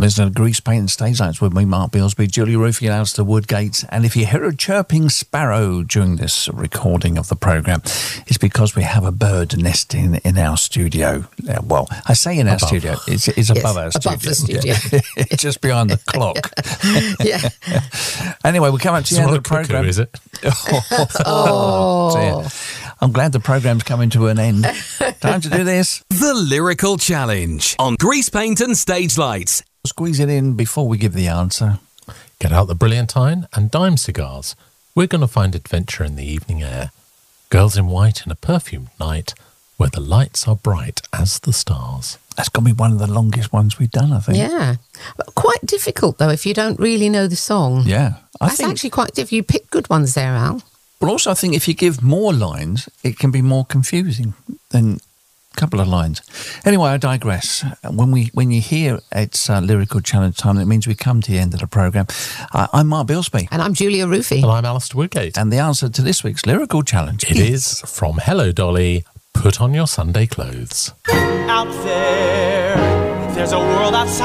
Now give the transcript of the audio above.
Listening to Grease Paint and Stage Lights with me, Mark Bilsby, Julia Roofy and Alistair Woodgate. And if you hear a chirping sparrow during this recording of the programme, it's because we have a bird nesting in our studio. Well, I say in our studio, it's above our studio. Above the studio. Yeah. Just behind the clock. Yeah. Anyway, we come up to the end of the programme. Is it? Oh, dear. I'm glad the programme's coming to an end. Time to do this. The Lyrical Challenge on Grease Paint and Stage Lights. Squeeze it in before we give the answer. Get out the Brilliantine and Dime cigars. We're going to find adventure in the evening air. Girls in white in a perfumed night where the lights are bright as the stars. That's going to be one of the longest ones we've done, I think. Yeah. Quite difficult, though, if you don't really know the song. Yeah. That's actually quite difficult. You pick good ones there, Al. But also I think if you give more lines, it can be more confusing than a couple of lines. Anyway, I digress. When you hear it's Lyrical Challenge time, it means we come to the end of the programme. I'm Mark Bilsby. And I'm Julia Roofy. And I'm Alistair Woodgate. And the answer to this week's Lyrical Challenge is from Hello Dolly, Put on Your Sunday Clothes. Out there's a world outside.